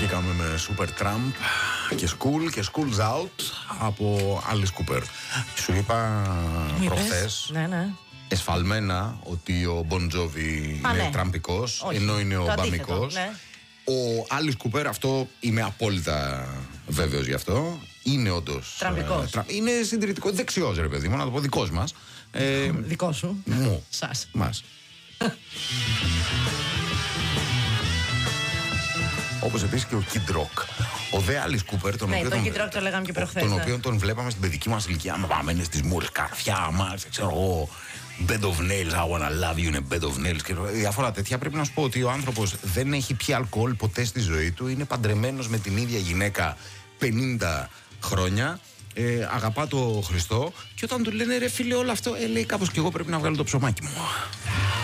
Βγήκαμε με Super Trump και School και School's Out από Alice Cooper. Σου είπα προχθές, ναι. εσφαλμένα, ότι ο Bon Jovi είναι τραμπικός, ενώ είναι ο μπαμικός. Ναι. Ο Alice Cooper, αυτό είμαι απόλυτα βέβαιος γι' αυτό, είναι όντως τραμπικός. Είναι συντηρητικό, δεξιός ρε παιδί μου, να το πω, δικός μας. Δικό σου. Μου. Σας. Μας. Όπως επίσης και ο Kid Rock. Ο δε Alice Cooper, τον οποίο τον βλέπαμε στην παιδική μας ηλικία. Πάμε στις μούρες, καρφιά μας, ξέρω εγώ. Bed of nails, I wanna love you, είναι bed of nails. Και διάφορα τέτοια. Πρέπει να σου πω ότι ο άνθρωπος δεν έχει πιει αλκοόλ ποτέ στη ζωή του. Είναι παντρεμένος με την ίδια γυναίκα 50 χρόνια. Αγαπά το Χριστό. Και όταν του λένε ρε φίλε, όλο αυτό, λέει κάπως και εγώ πρέπει να βγάλω το ψωμάκι μου.